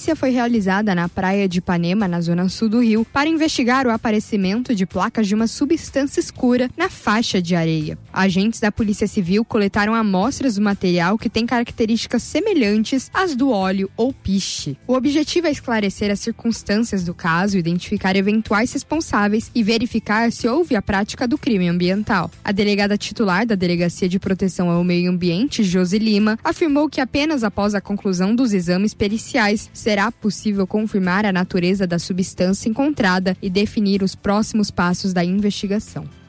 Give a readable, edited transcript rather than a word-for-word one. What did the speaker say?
perícia foi realizada na praia de Ipanema, na zona sul do Rio, para investigar o aparecimento de placas de uma substância escura na faixa de areia. Agentes da Polícia Civil coletaram amostras do material que tem características semelhantes às do óleo ou piche. O objetivo é esclarecer as circunstâncias do caso, identificar eventuais responsáveis e verificar se houve a prática do crime ambiental. A delegada titular da Delegacia de Proteção ao Meio Ambiente, Josi Lima, afirmou que apenas após a conclusão dos exames periciais será possível confirmar a natureza da substância encontrada e definir os próximos passos da investigação.